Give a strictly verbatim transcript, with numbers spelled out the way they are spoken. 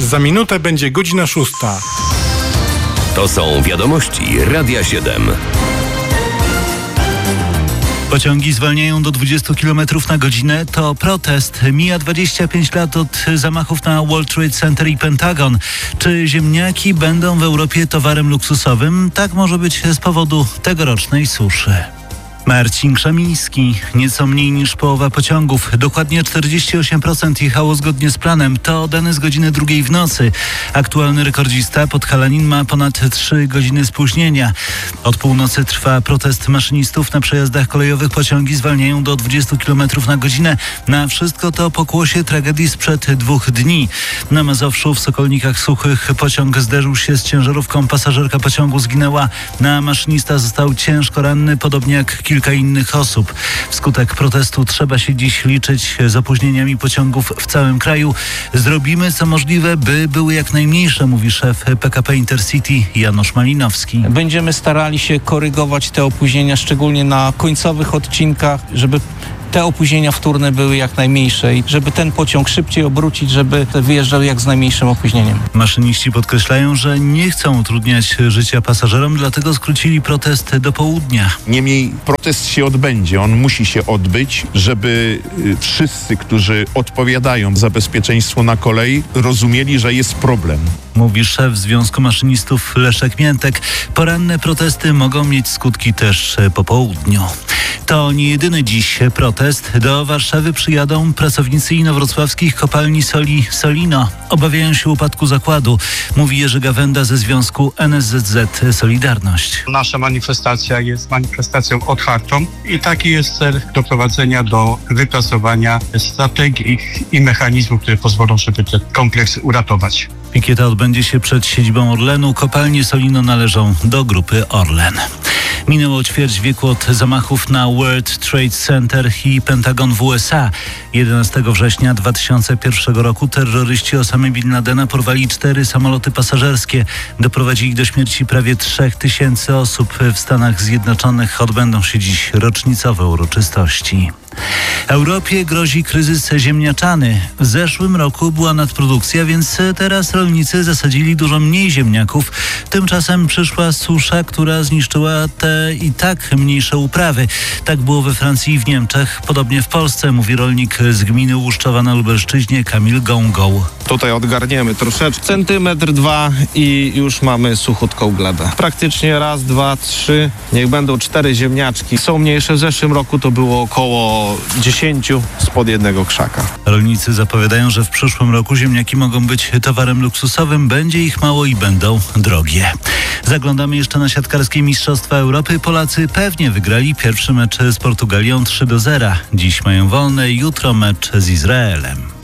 Za minutę będzie godzina szósta. To są wiadomości Radia siedem. Pociągi zwalniają do dwudziestu kilometrów na godzinę. To protest. Mija dwadzieścia pięć lat od zamachów na World Trade Center i Pentagon. Czy ziemniaki będą w Europie towarem luksusowym? Tak może być z powodu tegorocznej suszy. Marcin Krzemiński. Nieco mniej niż połowa pociągów, dokładnie czterdzieści osiem procent jechało zgodnie z planem. To dane z godziny drugiej w nocy. Aktualny rekordzista Podhalanin ma ponad trzy godziny spóźnienia. Od północy trwa protest maszynistów na przejazdach kolejowych. Pociągi zwalniają do dwudziestu kilometrów na godzinę. Na wszystko to pokłosie tragedii sprzed dwóch dni. Na Mazowszu w Sokolnikach Suchych pociąg zderzył się z ciężarówką. Pasażerka pociągu zginęła. Na maszynista został ciężko ranny, podobnie jak kilka Kilka innych osób. Wskutek protestu trzeba się dziś liczyć z opóźnieniami pociągów w całym kraju. Zrobimy co możliwe, by były jak najmniejsze, mówi szef P K P Intercity Janusz Malinowski. Będziemy starali się korygować te opóźnienia, szczególnie na końcowych odcinkach, żeby te opóźnienia wtórne były jak najmniejsze i żeby ten pociąg szybciej obrócić, żeby wyjeżdżał jak z najmniejszym opóźnieniem. Maszyniści podkreślają, że nie chcą utrudniać życia pasażerom, dlatego skrócili protest do południa. Niemniej protest się odbędzie, on musi się odbyć, żeby wszyscy, którzy odpowiadają za bezpieczeństwo na kolei, rozumieli, że jest problem. Mówi szef Związku Maszynistów Leszek Miętek. Poranne protesty mogą mieć skutki też po południu. To nie jedyny dziś protest. Do Warszawy przyjadą pracownicy inowrocławskich kopalni soli Solino. Obawiają się upadku zakładu, mówi Jerzy Gawenda ze Związku N S Z Z Solidarność. Nasza manifestacja jest manifestacją otwartą i taki jest cel doprowadzenia do wypracowania strategii i mechanizmów, które pozwolą, żeby ten kompleks uratować. Pikieta odbędzie się przed siedzibą Orlenu. Kopalnie Solino należą do grupy Orlen. Minęło ćwierć wieku od zamachów na World Trade Center i Pentagon w U S A. jedenastego września dwa tysiące pierwszego roku terroryści Osamy Bin Ladena porwali cztery samoloty pasażerskie. Doprowadzili do śmierci prawie trzech tysięcy osób. W Stanach Zjednoczonych odbędą się dziś rocznicowe uroczystości. Europie grozi kryzys ziemniaczany. W zeszłym roku była nadprodukcja, więc teraz rolnicy zasadzili dużo mniej ziemniaków. Tymczasem przyszła susza, która zniszczyła te i tak mniejsze uprawy. Tak było we Francji i w Niemczech, podobnie w Polsce, mówi rolnik z gminy Łuszczowa na Lubelszczyźnie Kamil Gągą. Tutaj odgarniemy troszeczkę, centymetr, dwa i już mamy suchutką glebę. Praktycznie raz, dwa, trzy, niech będą cztery ziemniaczki. Są mniejsze, w zeszłym roku to było około dziesięciu spod jednego krzaka. Rolnicy zapowiadają, że w przyszłym roku ziemniaki mogą być towarem luksusowym. Będzie ich mało i będą drogie. Zaglądamy jeszcze na siatkarskie Mistrzostwa Europy. Polacy pewnie wygrali pierwszy mecz z Portugalią trzy do zera. Dziś mają wolne, jutro mecz z Izraelem.